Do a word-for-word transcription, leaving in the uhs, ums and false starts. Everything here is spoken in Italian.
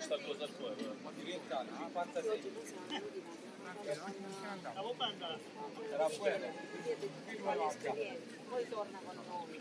sta cosa tua, ma diventa una fantasia. Stavo banda. Era buona. Poi torna con noi.